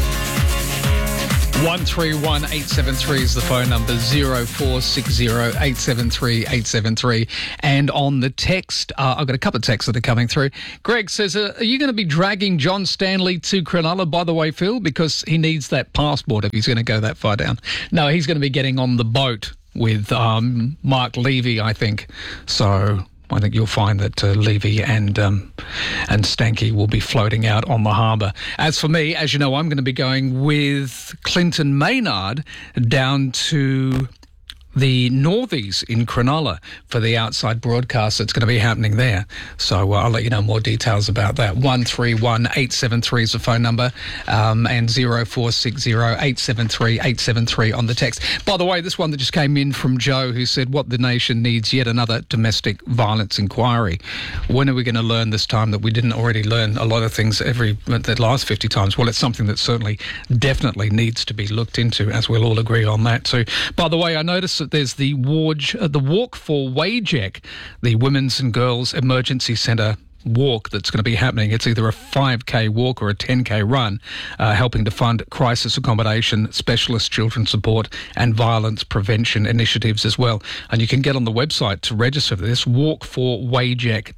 131 873 is the phone number, 0460 873 873. And on the text, I've got a couple of texts that are coming through. Greg says, are you going to be dragging John Stanley to Cronulla, by the way, Phil? Because he needs that passport if he's going to go that far down. No, he's going to be getting on the boat with Mark Levy, I think. So I think you'll find that Levy and Stanky will be floating out on the harbour. As for me, as you know, I'm going to be going with Clinton Maynard down to the Northies in Cronulla for the outside broadcast that's going to be happening there. So I'll let you know more details about that. 131 873 is the phone number, and 0460 873 873 on the text. By the way, this one that just came in from Joe, who said, what the nation needs, yet another domestic violence inquiry. When are we going to learn this time that we didn't already learn a lot of things the last 50 times? Well, it's something that certainly definitely needs to be looked into, as we'll all agree on that too. By the way, I noticed that there's the Walk for WAJEC, the Women's and Girls Emergency Centre walk that's going to be happening. It's either a 5K walk or a 10K run, helping to fund crisis accommodation, specialist children support and violence prevention initiatives as well. And you can get on the website to register for this, walkforwagec,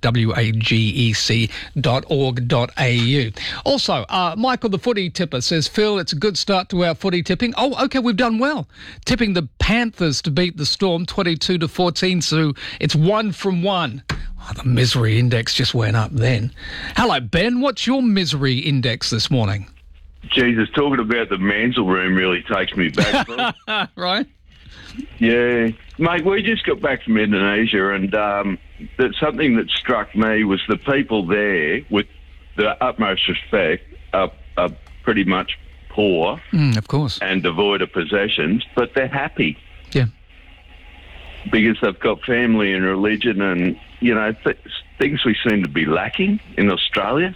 WAGEC.org.au. Also, Michael the footy tipper says, Phil, it's a good start to our footy tipping. Oh, okay, we've done well. Tipping the Panthers to beat the Storm 22-14, so it's 1 from 1. Oh, the misery index just went up then. Hello, Ben. What's your misery index this morning? Jesus, talking about the Mansell room really takes me back. Right? Yeah. Mate, we just got back from Indonesia, and that something that struck me was the people there, with the utmost respect, are pretty much poor. Of course. And devoid of possessions, but they're happy. Yeah. Because they've got family and religion and, you know, things we seem to be lacking in Australia.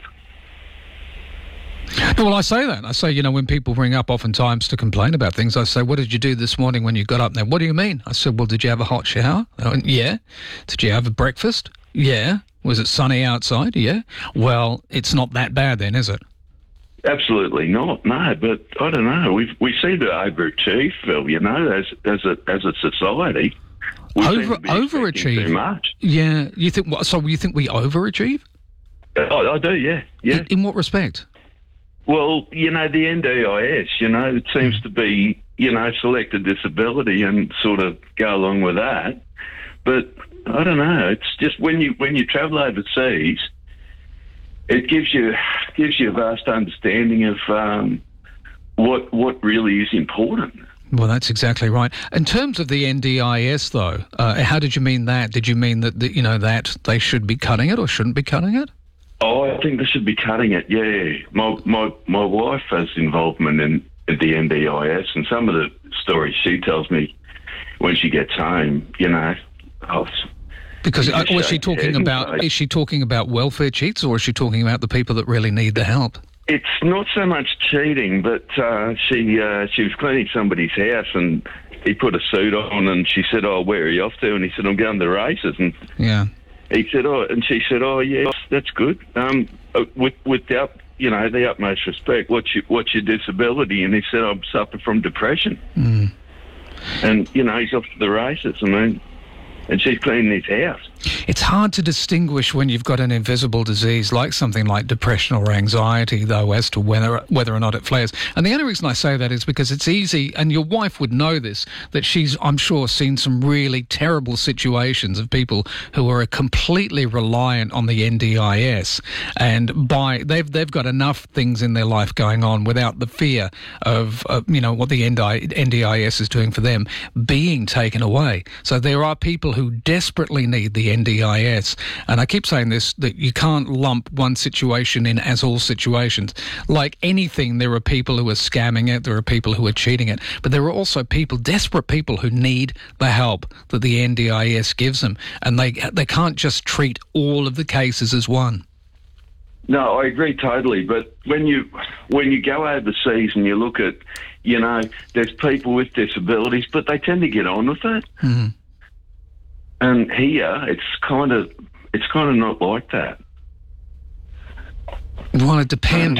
Well, I say that. I say, you know, when people ring up oftentimes to complain about things, I say, what did you do this morning when you got up? Now, what do you mean? I said, well, did you have a hot shower? They went, yeah. Did you have a breakfast? Yeah. Was it sunny outside? Yeah. Well, it's not that bad then, is it? Absolutely not. No, but I don't know. We seem to overachieve, Phil, you know, as a society. Overachieve too much. Yeah, you think? So you think we overachieve? I do. Yeah. In what respect? Well, you know, the NDIS. You know, it seems to be, you know, selected disability and sort of go along with that. But I don't know. It's just when you travel overseas, it gives you a vast understanding of what really is important. Well, that's exactly right. In terms of the NDIS, though, how did you mean that? Did you mean that that they should be cutting it or shouldn't be cutting it? Oh, I think they should be cutting it. Yeah, my wife has involvement in the NDIS, and some of the stories she tells me when she gets home, you know. Because was she talking about? Is she talking about welfare cheats, or is she talking about the people that really need the help? It's not so much cheating, but she was cleaning somebody's house and he put a suit on and she said, "Oh, where are you off to?" And he said, "I'm going to the races." And yeah, he said, "Oh," and she said, "Oh, yeah, that's good." With the utmost respect, what's your disability? And he said, "I suffer from depression." And you know, he's off to the races. I mean. And she's cleaning his house. It's hard to distinguish when you've got an invisible disease like something like depression or anxiety, though, as to whether or not it flares. And the only reason I say that is because it's easy, and your wife would know this, that she's, I'm sure, seen some really terrible situations of people who are completely reliant on the NDIS, and they've got enough things in their life going on without the fear of what the NDIS is doing for them being taken away. So there are people who desperately need the NDIS. And I keep saying this, that you can't lump one situation in as all situations. Like anything, there are people who are scamming it, there are people who are cheating it, but there are also people, desperate people, who need the help that the NDIS gives them. And they can't just treat all of the cases as one. No, I agree totally. But when you go overseas and you look at, there's people with disabilities, but they tend to get on with it. Mm-hmm. And here, it's kind of not like that. Well, it depends.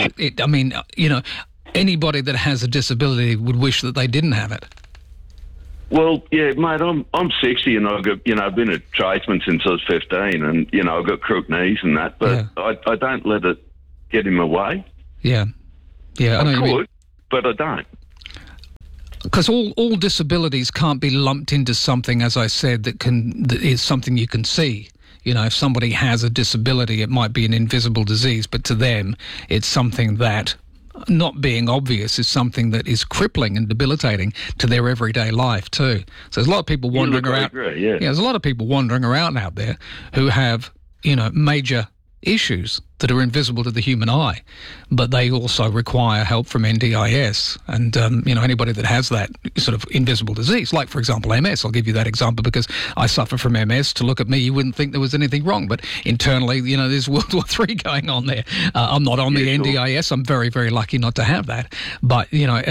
Anybody that has a disability would wish that they didn't have it. Well, yeah, mate, I'm 60 and I've got, I've been a tradesman since I was 15 and, I've got crooked knees and that, but I don't let it get in my way. Yeah. Yeah, I know I you could, mean. but I don't. Because all disabilities can't be lumped into something, as I said, that is something you can see. If somebody has a disability, it might be an invisible disease, but to them, it's something that, not being obvious, is something that is crippling and debilitating to their everyday life too. So there's a lot of people wandering around. There's a lot of people wandering around out there who have, major issues that are invisible to the human eye, but they also require help from NDIS. And, anybody that has that sort of invisible disease, like, for example, MS, I'll give you that example because I suffer from MS. To look at me, you wouldn't think there was anything wrong, but internally, there's World War III going on there. I'm not on the NDIS. I'm very, very lucky not to have that. But,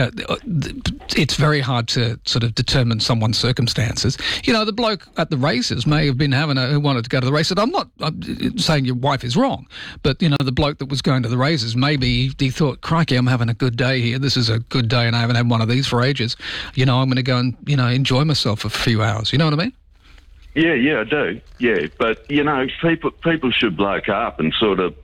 it's very hard to sort of determine someone's circumstances. The bloke at the races may have been who wanted to go to the races. I'm saying your wife is wrong, but the bloke that was going to the races, maybe he thought, crikey, I'm having a good day here. This is a good day and I haven't had one of these for ages. I'm going to go and, enjoy myself for a few hours. You know what I mean? Yeah, I do. Yeah, but, people should bloke up and sort of,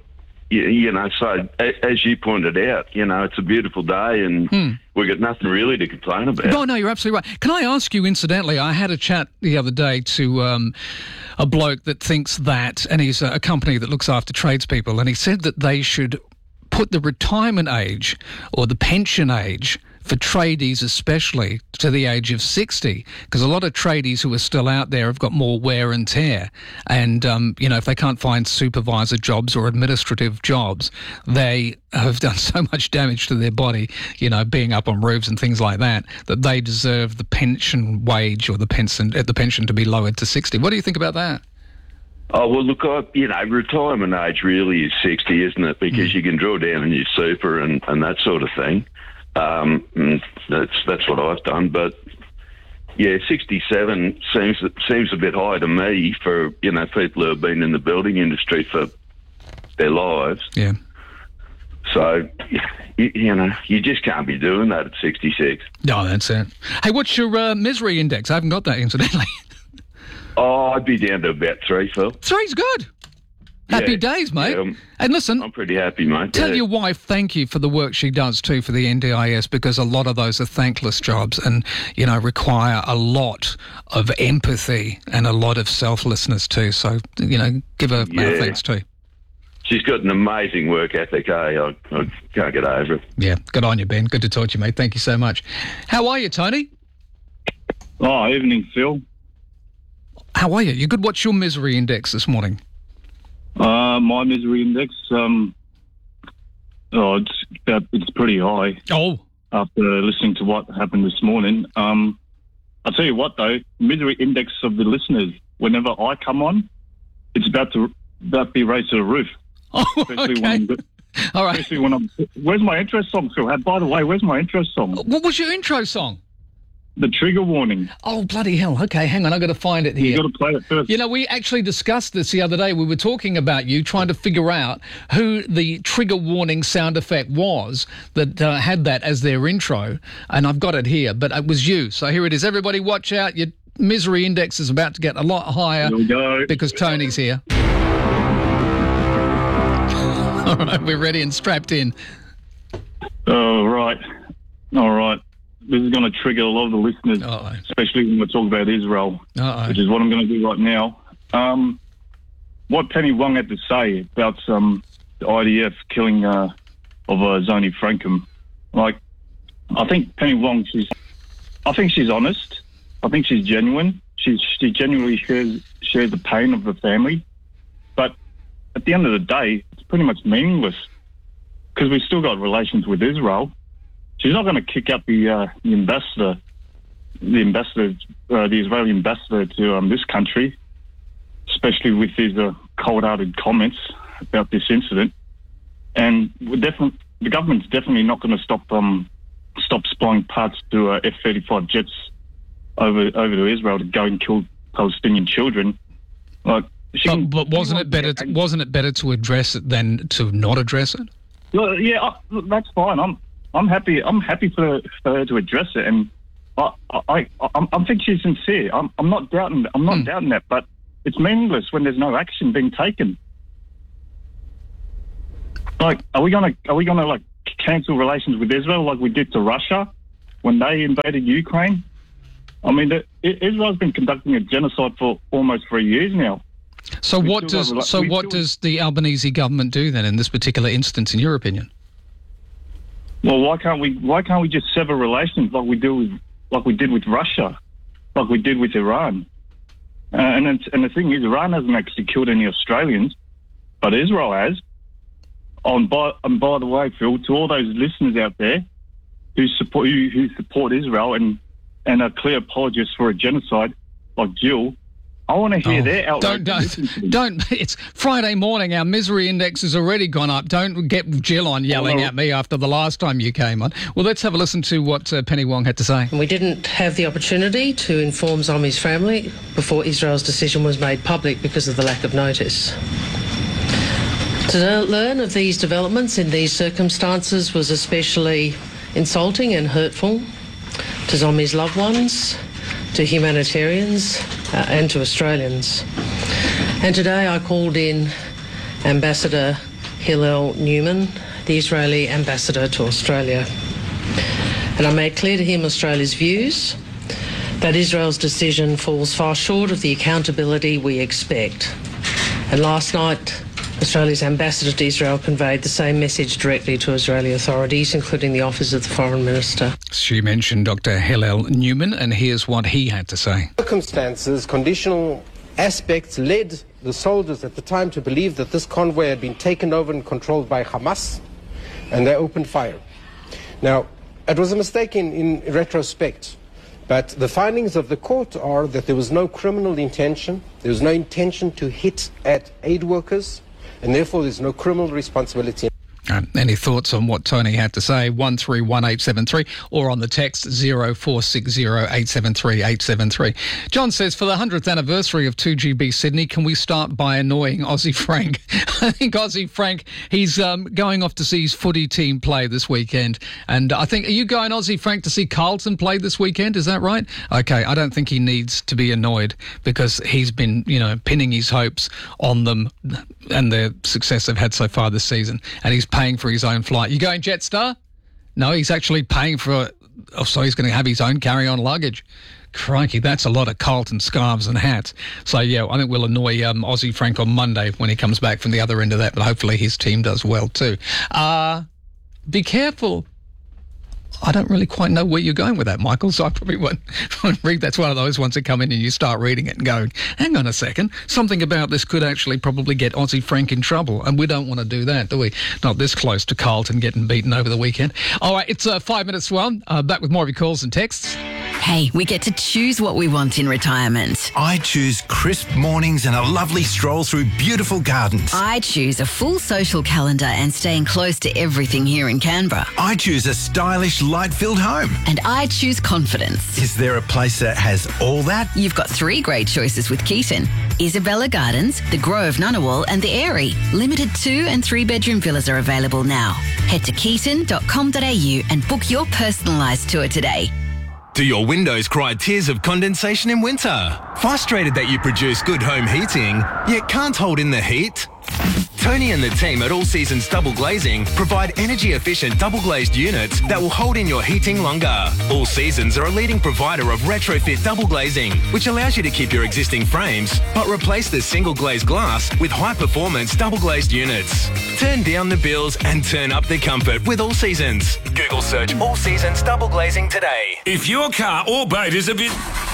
so as you pointed out, it's a beautiful day and we've got nothing really to complain about. No, you're absolutely right. Can I ask you, incidentally, I had a chat the other day to a bloke that thinks that, and he's a company that looks after tradespeople, and he said that they should put the retirement age or the pension age for tradies especially to the age of 60, because a lot of tradies who are still out there have got more wear and tear. And, if they can't find supervisor jobs or administrative jobs, they have done so much damage to their body, being up on roofs and things like that, that they deserve the pension wage or the pension to be lowered to 60. What do you think about that? Oh, well, look, retirement age really is 60, isn't it? Because you can draw down on your super and that sort of thing. That's what I've done, but yeah, 67 seems a bit high to me for people who have been in the building industry for their lives. Yeah. So you just can't be doing that at 66. No, that's it. Hey, what's your misery index? I haven't got that, incidentally. Oh, I'd be down to about 3, Phil. 3's good. Happy days, mate. Yeah, and listen, I'm pretty happy, mate. Tell your wife thank you for the work she does too for the NDIS, because a lot of those are thankless jobs and, require a lot of empathy and a lot of selflessness too. So, give her our thanks too. She's got an amazing work ethic, I can't get over it. Yeah, good on you, Ben. Good to talk to you, mate. Thank you so much. How are you, Tony? Oh, evening, Phil. How are you? You good? What's your misery index this morning? My misery index, it's pretty high. Oh. After listening to what happened this morning. I'll tell you what, though, misery index of the listeners, whenever I come on, it's about to be raised to the roof. Oh, okay. All right. Especially when where's my intro song, Phil? By the way, where's my intro song? What was your intro song? The trigger warning. Oh, bloody hell. Okay, hang on. I've got to find it here. You've got to play it first. We actually discussed this the other day. We were talking about you trying to figure out who the trigger warning sound effect was that had that as their intro, and I've got it here, but it was you. So here it is. Everybody watch out. Your misery index is about to get a lot higher because Tony's here. All right, we're ready and strapped in. All right. This is going to trigger a lot of the listeners, especially when we're talking about Israel, which is what I'm going to do right now. What Penny Wong had to say about the IDF killing of Zoni Frankham. I think Penny Wong, she's honest. I think she's genuine. she genuinely shares the pain of the family. But at the end of the day, it's pretty much meaningless because we've still got relations with Israel. She's not going to kick out the Israeli ambassador to this country, especially with his cold-hearted comments about this incident. And the government's definitely not going to stop supplying parts to F-35 jets over to Israel to go and kill Palestinian children. But wasn't it better to address it than to not address it? Well, yeah, that's fine. I'm happy. I'm happy for her to address it, and I think she's sincere. I'm not doubting that, but it's meaningless when there's no action being taken. Like, are we gonna like cancel relations with Israel like we did to Russia when they invaded Ukraine? I mean, Israel's been conducting a genocide for almost 3 years now. So what does the Albanese government do then in this particular instance, in your opinion? Well, why can't we just sever relations like we did with Russia, like we did with Iran? And the thing is, Iran hasn't actually killed any Australians, but Israel has. And by the way, Phil, to all those listeners out there who support Israel and are clear apologists for a genocide like Jill, I want to hear their outrage. Don't. It's Friday morning. Our misery index has already gone up. Don't get Jill on yelling at me after the last time you came on. Well, let's have a listen to what Penny Wong had to say. We didn't have the opportunity to inform Zomi's family before Israel's decision was made public because of the lack of notice. To learn of these developments in these circumstances was especially insulting and hurtful to Zomi's loved ones, to humanitarians and to Australians. And today I called in Ambassador Hillel Newman, the Israeli ambassador to Australia. And I made clear to him Australia's views, that Israel's decision falls far short of the accountability we expect. And last night, Australia's ambassador to Israel conveyed the same message directly to Israeli authorities, including the Office of the Foreign Minister. She mentioned Dr. Hillel Newman, and here's what he had to say. Circumstances, conditional aspects led the soldiers at the time to believe that this convoy had been taken over and controlled by Hamas, and they opened fire. Now, it was a mistake in retrospect, but the findings of the court are that there was no criminal intention, there was no intention to hit at aid workers, and therefore there's no criminal responsibility. Any thoughts on what Tony had to say? 131873 or on the text 0460 873 873. John says, for the 100th anniversary of 2GB Sydney, can we start by annoying Aussie Frank? I think Aussie Frank, he's going off to see his footy team play this weekend. And I think, are you going, Aussie Frank, to see Carlton play this weekend? Is that right? Okay, I don't think he needs to be annoyed because he's been, pinning his hopes on them and the success they've had so far this season. And he's paying for his own flight. You going Jetstar? No, he's actually paying for it. Oh, so he's going to have his own carry-on luggage. Crikey, that's a lot of Carlton scarves and hats. So, yeah, I think we'll annoy Aussie Frank on Monday when he comes back from the other end of that, but hopefully his team does well too. Be careful. I don't really quite know where you're going with that, Michael, so I probably won't read. That's one of those ones that come in and you start reading it and going, hang on a second, something about this could actually probably get Aussie Frank in trouble, and we don't want to do that, do we? Not this close to Carlton getting beaten over the weekend. All right, it's 5 minutes to 1. Back with more of your calls and texts. Hey, we get to choose what we want in retirement. I choose crisp mornings and a lovely stroll through beautiful gardens. I choose a full social calendar and staying close to everything here in Canberra. I choose a stylish, light-filled home. And I choose confidence. Is there a place that has all that? You've got 3 great choices with Keaton. Isabella Gardens, the Grove Ngunnawal and the Airy. Limited 2 and 3 bedroom villas are available now. Head to keaton.com.au and book your personalised tour today. Do your windows cry tears of condensation in winter? Frustrated that you produce good home heating, yet can't hold in the heat? Tony and the team at All Seasons Double Glazing provide energy-efficient double-glazed units that will hold in your heating longer. All Seasons are a leading provider of retrofit double glazing, which allows you to keep your existing frames, but replace the single-glazed glass with high-performance double-glazed units. Turn down the bills and turn up the comfort with All Seasons. Google search All Seasons Double Glazing today. If your car or boat is a bit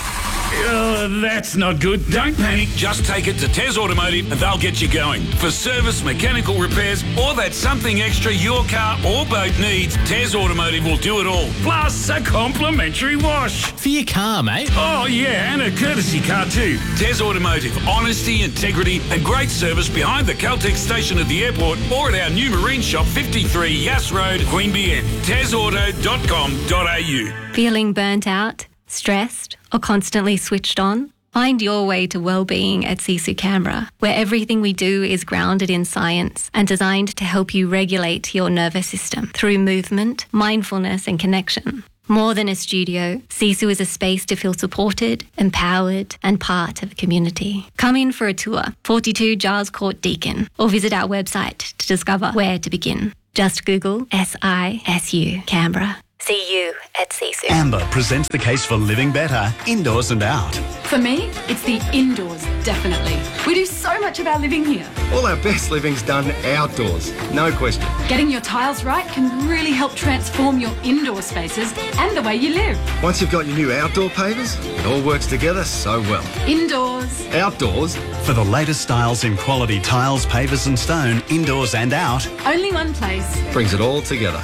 That's not good. Don't panic. Just take it to Tez Automotive and they'll get you going. For service, mechanical repairs, or that something extra your car or boat needs, Tez Automotive will do it all. Plus a complimentary wash. For your car, mate. Oh, yeah, and a courtesy car too. Tez Automotive. Honesty, integrity and great service behind the Caltex station at the airport or at our new marine shop, 53 Yass Road, Queanbeyan. TezAuto.com.au. Feeling burnt out, stressed, or constantly switched on? Find your way to well-being at Sisu Canberra, where everything we do is grounded in science and designed to help you regulate your nervous system through movement, mindfulness and connection. More than a studio, Sisu is a space to feel supported, empowered and part of a community. Come in for a tour, 42 Giles Court, Deakin, or visit our website to discover where to begin. Just Google SISU Canberra. See you at Sisu. Amber presents the case for living better, indoors and out. For me, it's the indoors, definitely. We do so much of our living here. All our best living's done outdoors, no question. Getting your tiles right can really help transform your indoor spaces and the way you live. Once you've got your new outdoor pavers, it all works together so well. Indoors. Outdoors. For the latest styles in quality tiles, pavers and stone, indoors and out. Only one place. Brings it all together.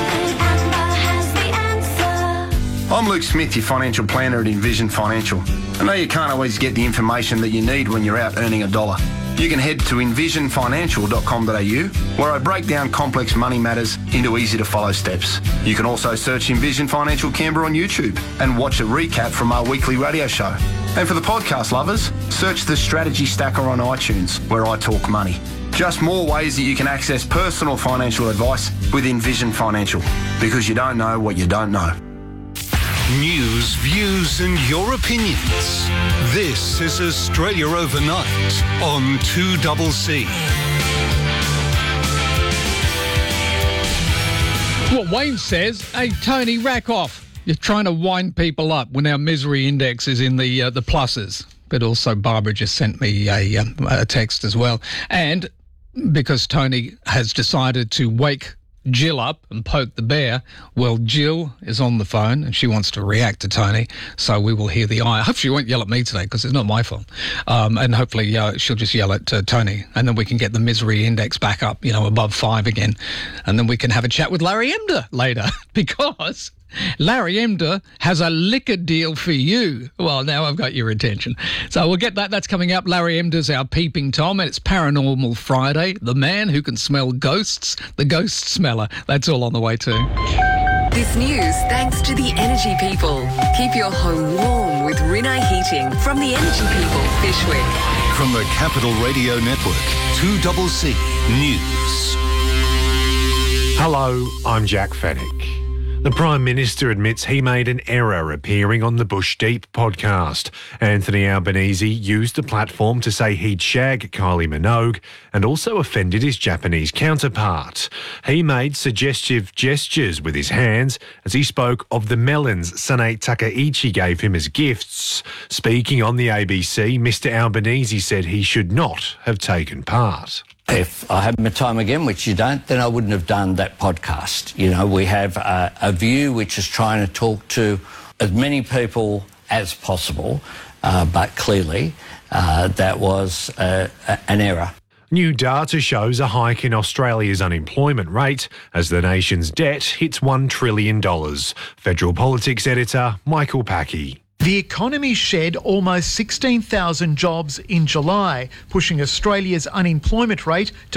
I'm Luke Smith, your financial planner at Envision Financial. I know you can't always get the information that you need when you're out earning a dollar. You can head to envisionfinancial.com.au, where I break down complex money matters into easy-to-follow steps. You can also search Envision Financial Canberra on YouTube and watch a recap from our weekly radio show. And for the podcast lovers, search the Strategy Stacker on iTunes, where I talk money. Just more ways that you can access personal financial advice with Envision Financial, because you don't know what you don't know. News, views and your opinions. This is Australia Overnight on 2CC. What Wayne says, hey, Tony, rack off. You're trying to wind people up when our misery index is in the pluses. But also Barbara just sent me a text as well. And because Tony has decided to wake Jill up and poke the bear, well, Jill is on the phone and she wants to react to Tony, so we will hear the eye. I hope she won't yell at me today because it's not my fault. And hopefully she'll just yell at Tony, and then we can get the misery index back up, above 5 again. And then we can have a chat with Larry Emder later because Larry Emder has a liquor deal for you. Well, now I've got your attention. So we'll get that. That's coming up. Larry Emder's our Peeping Tom, and it's Paranormal Friday. The man who can smell ghosts, the ghost smeller. That's all on the way too. This news thanks to the Energy People. Keep your home warm with Rinnai Heating from the Energy People, Fishwick. From the Capital Radio Network, 2CC News. Hello, I'm Jack Fennick. The Prime Minister admits he made an error appearing on the Bush Deep podcast. Anthony Albanese used the platform to say he'd shag Kylie Minogue and also offended his Japanese counterpart. He made suggestive gestures with his hands as he spoke of the melons Sanae Takaichi gave him as gifts. Speaking on the ABC, Mr Albanese said he should not have taken part. If I had my time again, which you don't, then I wouldn't have done that podcast. We have a view which is trying to talk to as many people as possible, but clearly that was an error. New data shows a hike in Australia's unemployment rate as the nation's debt hits $1 trillion. Federal Politics editor Michael Packey. The economy shed almost 16,000 jobs in July, pushing Australia's unemployment rate to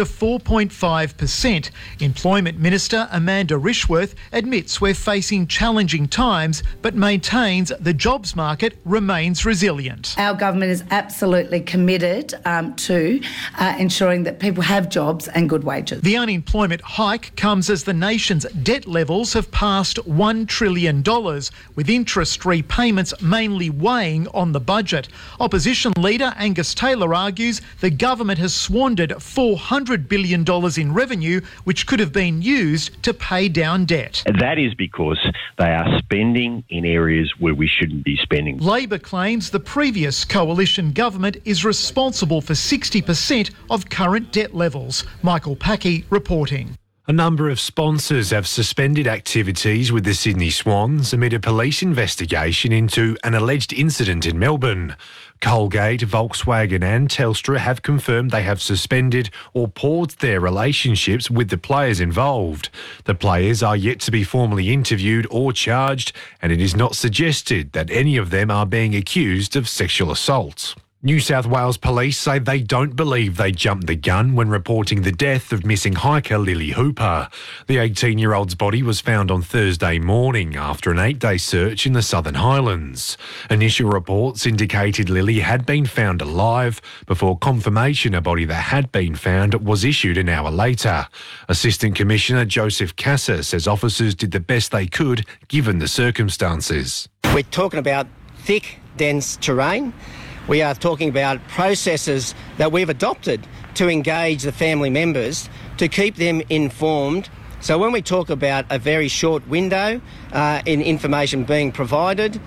4.5%. Employment Minister Amanda Rishworth admits we're facing challenging times, but maintains the jobs market remains resilient. Our government is absolutely committed to ensuring that people have jobs and good wages. The unemployment hike comes as the nation's debt levels have passed $1 trillion, with interest repayments mainly weighing on the budget. Opposition leader Angus Taylor argues the government has squandered $400 billion in revenue, which could have been used to pay down debt. That is because they are spending in areas where we shouldn't be spending. Labor claims the previous coalition government is responsible for 60% of current debt levels. Michael Packey reporting. A number of sponsors have suspended activities with the Sydney Swans amid a police investigation into an alleged incident in Melbourne. Colgate, Volkswagen and Telstra have confirmed they have suspended or paused their relationships with the players involved. The players are yet to be formally interviewed or charged, and it is not suggested that any of them are being accused of sexual assault. New South Wales police say they don't believe they jumped the gun when reporting the death of missing hiker Lily Hooper. The 18-year-old's body was found on Thursday morning after an 8-day search in the Southern Highlands. Initial reports indicated Lily had been found alive before confirmation a body that had been found was issued an hour later. Assistant Commissioner Joseph Casa says officers did the best they could given the circumstances. We're talking about thick, dense terrain. We are talking about processes that we've adopted to engage the family members, to keep them informed. So when we talk about a very short window in information being provided,